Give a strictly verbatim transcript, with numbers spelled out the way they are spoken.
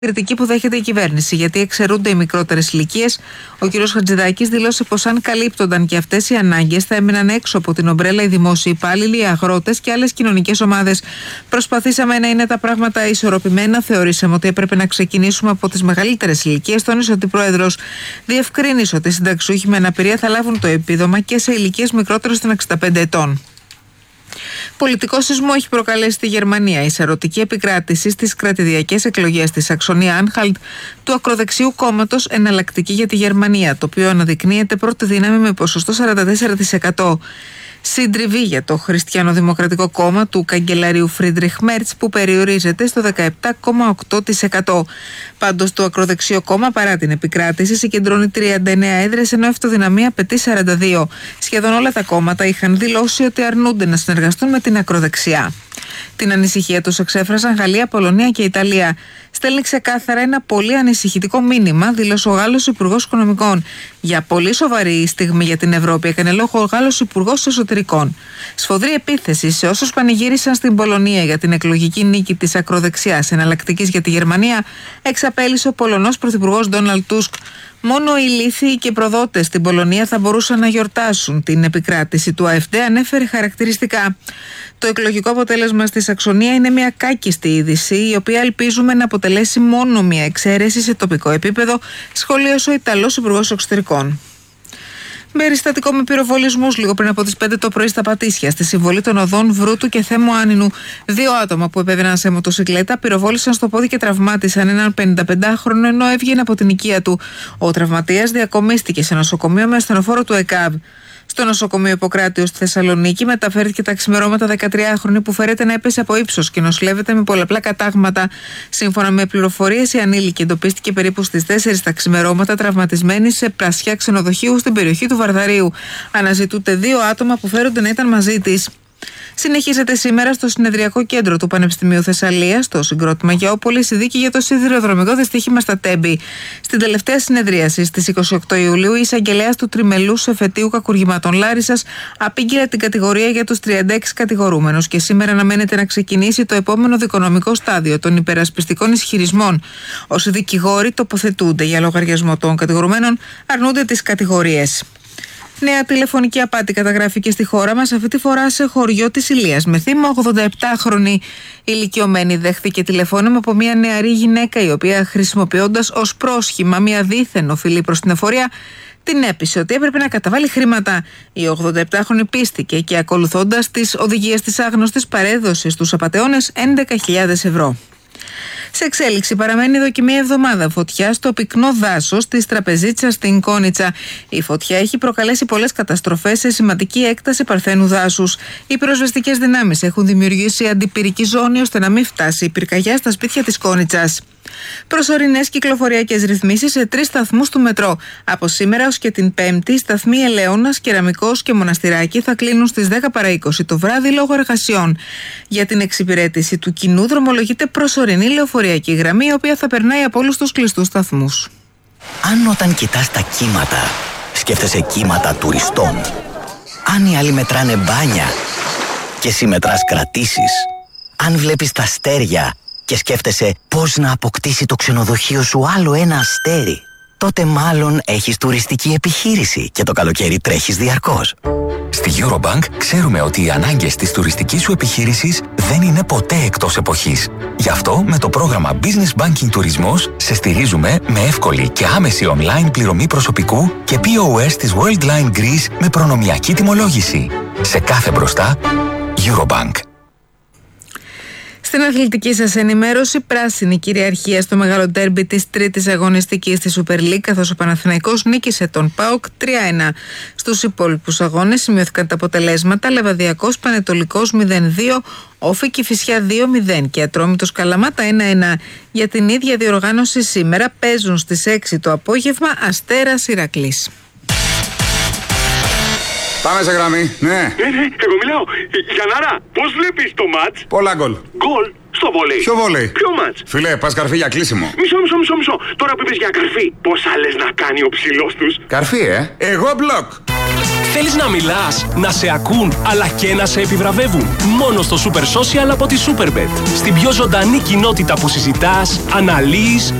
Κριτική που δέχεται η κυβέρνηση, γιατί εξαιρούνται οι μικρότερες ηλικίες. Ο κ. Χατζηδάκης δήλωσε πως αν καλύπτονταν και αυτές οι ανάγκες, θα έμειναν έξω από την ομπρέλα οι δημόσιοι υπάλληλοι, οι αγρότες και άλλες κοινωνικές ομάδες. Προσπαθήσαμε να είναι τα πράγματα ισορροπημένα. Θεωρήσαμε ότι έπρεπε να ξεκινήσουμε από τις μεγαλύτερες ηλικίες. Τόνισε ότι ο πρόεδρος διευκρίνησε ότι οι συνταξιούχοι με αναπηρία θα λάβουν το επίδομα και σε ηλικίες μικρότερες των εξήντα πέντε ετών. Πολιτικό σεισμό έχει προκαλέσει στη Γερμανία η σαρωτική επικράτηση στις κρατηδιακές εκλογές στη Σαξονία-Άνχαλτ του ακροδεξιού κόμματος Εναλλακτική για τη Γερμανία, το οποίο αναδεικνύεται πρώτη δύναμη με ποσοστό σαράντα τέσσερα τοις εκατό. Συντριβή για το Χριστιανοδημοκρατικό κόμμα του καγκελαρίου Φρίντριχ Μέρτς, που περιορίζεται στο δεκαεπτά κόμμα οκτώ τοις εκατό. Πάντως το ακροδεξιό κόμμα, παρά την επικράτηση, συγκεντρώνει τριάντα εννέα έδρες, ενώ η αυτοδυναμία απαιτεί σαράντα δύο. Σχεδόν όλα τα κόμματα είχαν δηλώσει ότι αρνούνται να συνεργαστούν με την ακροδεξιά. Την ανησυχία τους εξέφρασαν Γαλλία, Πολωνία και Ιταλία. Στέλνει ξεκάθαρα ένα πολύ ανησυχητικό μήνυμα, δήλωσε ο Γάλλος Υπουργός Οικονομικών. Για πολύ σοβαρή στιγμή για την Ευρώπη, έκανε λόγο ο Γάλλος Υπουργός Εσωτερικών. Σφοδρή επίθεση σε όσους πανηγύρισαν στην Πολωνία για την εκλογική νίκη της ακροδεξιάς Εναλλακτικής για τη Γερμανία, εξαπέλυσε ο Πολωνός Πρωθυπουργός Ντόναλντ Τούσκ. Μόνο οι ηλίθιοι και προδότες στην Πολωνία θα μπορούσαν να γιορτάσουν την επικράτηση του ΑΕΦΔ, ανέφερε χαρακτηριστικά. Το εκλογικό αποτέλεσμα στη Σαξονία είναι μια κάκιστη είδηση, η οποία ελπίζουμε να αποτελέσει μόνο μια εξαίρεση σε τοπικό επίπεδο, σχολίασε ο Ιταλός Υπουργός Εξωτερικών. Περιστατικό με πυροβολισμούς λίγο πριν από τις πέντε το πρωί στα Πατήσια, στη συμβολή των οδών Βρούτου και Θέμου Άνινου. Δύο άτομα που επέβαιναν σε μοτοσυκλέτα πυροβόλησαν στο πόδι και τραυμάτισαν έναν πενηνταπεντάχρονο ενώ έβγαινε από την οικία του. Ο τραυματίας διακομίστηκε σε νοσοκομείο με ασθενοφόρο του ΕΚΑΒ. Στο νοσοκομείο Ιπποκράτειο στη Θεσσαλονίκη μεταφέρθηκε τα ξημερώματα δεκατριάχρονη που φέρεται να έπεσε από ύψος και νοσηλεύεται με πολλαπλά κατάγματα. Σύμφωνα με πληροφορίες, η ανήλικη εντοπίστηκε περίπου στις τέσσερις τα ξημερώματα τραυματισμένη σε πρασιά ξενοδοχείου στην περιοχή του Βαρδαρίου. Αναζητούνται δύο άτομα που φέρονται να ήταν μαζί της. Συνεχίζεται σήμερα στο συνεδριακό κέντρο του Πανεπιστημίου Θεσσαλίας, στο συγκρότημα Γεώπολης, η δίκη για το σιδηροδρομικό δυστύχημα στα Τέμπη. Στην τελευταία συνεδρίαση στις είκοσι οκτώ Ιουλίου, η εισαγγελέας του τριμελούς εφετείου κακουργημάτων Λάρισσας απήγγειλε την κατηγορία για τους τριάντα έξι κατηγορούμενους και σήμερα αναμένεται να ξεκινήσει το επόμενο δικονομικό στάδιο των υπερασπιστικών ισχυρισμών. Όσοι δικηγόροι τοποθετούνται για λογαριασμό των κατηγορουμένων, αρνούνται τις κατηγορίες. Νέα τηλεφωνική απάτη καταγράφηκε στη χώρα μας, αυτή τη φορά σε χωριό της Ηλίας. Με θύμα ογδονταεπτάχρονη ηλικιωμένη δέχθηκε τηλεφώνημα από μια νεαρή γυναίκα, η οποία χρησιμοποιώντας ως πρόσχημα μια δίθεν οφειλή προς την εφορία, την έπεισε ότι έπρεπε να καταβάλει χρήματα. Η ογδονταεπτάχρονη πίστηκε και ακολουθώντας τις οδηγίες της άγνωστης παρέδωσε στους απατεώνες έντεκα χιλιάδες ευρώ. Σε εξέλιξη παραμένει εδώ και μία εβδομάδα φωτιά στο πυκνό δάσος της Τραπεζίτσας στην Κόνιτσα. Η φωτιά έχει προκαλέσει πολλές καταστροφές σε σημαντική έκταση παρθένου δάσους. Οι πυροσβεστικές δυνάμεις έχουν δημιουργήσει αντιπυρική ζώνη ώστε να μην φτάσει η πυρκαγιά στα σπίτια της Κόνιτσας. Προσωρινές κυκλοφοριακές ρυθμίσεις σε τρεις σταθμούς του μετρό. Από σήμερα ως και την Πέμπτη, οι σταθμοί Ελαιώνας, Κεραμικός και Μοναστηράκι θα κλείνουν στις δέκα παρά είκοσι το βράδυ λόγω εργασιών. Για την εξυπηρέτηση του κοινού δρομολογείται προσωρινή λεωφορειακή γραμμή, η οποία θα περνάει από όλους τους κλειστούς σταθμούς. Αν όταν κοιτάς τα κύματα, σκέφτεσαι κύματα τουριστών. Αν οι άλλοι μετράνε μπάνια και εσύ μετράς κρατήσεις. Αν βλέπεις τα αστέρια και σκέφτεσαι πώς να αποκτήσει το ξενοδοχείο σου άλλο ένα αστέρι, τότε μάλλον έχεις τουριστική επιχείρηση και το καλοκαίρι τρέχεις διαρκώς. Στη Eurobank ξέρουμε ότι οι ανάγκες της τουριστικής σου επιχείρησης δεν είναι ποτέ εκτός εποχής. Γι' αυτό με το πρόγραμμα Business Banking Τουρισμός σε στηρίζουμε με εύκολη και άμεση online πληρωμή προσωπικού και πι ο ες της Worldline Greece με προνομιακή τιμολόγηση. Σε κάθε μπροστά, Eurobank. Στην αθλητική σας ενημέρωση, πράσινη κυριαρχία στο μεγάλο ντέρμπι της τρίτης αγωνιστικής της Super League, καθώς ο Παναθηναϊκός νίκησε τον ΠΑΟΚ τρία ένα. Στους υπόλοιπους αγώνες σημειώθηκαν τα αποτελέσματα: Λεβαδιακός Πανετολικός μηδέν δύο, Όφη Κηφισιά δύο μηδέν και Ατρόμητος Καλαμάτα ένα ένα. Για την ίδια διοργάνωση σήμερα παίζουν στις έξι το απόγευμα Αστέρας Ηρακλής. Πάμε σε γραμμή, ναι. Ναι, ναι, εγώ μιλάω. Γιαννάρα, πώς βλέπεις το μάτς? Πολλά γκολ. Γκολ στο βόλεϊ. Ποιο βόλεϊ? Ποιο μάτς? Φιλέ, πας καρφί για κλείσιμο. Μισό, μισό, μισό, μισό. Τώρα που είπες για καρφί, πώς άλλες να κάνει ο ψηλός τους? Καρφί, ε. Εγώ μπλοκ. Θέλεις να μιλάς, να σε ακούν, αλλά και να σε επιβραβεύουν? Μόνο στο Super Social από τη Superbet. Στην πιο ζωντανή κοινότητα που συζητάς, αναλύεις,